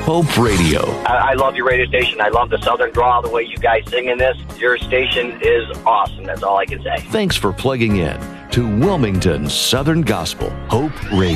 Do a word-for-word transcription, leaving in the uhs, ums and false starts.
Hope Radio. I, I love your radio station. I love the Southern drawl, the way you guys sing in this. Your station is awesome. That's all I can say. Thanks for plugging in to Wilmington's Southern Gospel, Hope Radio.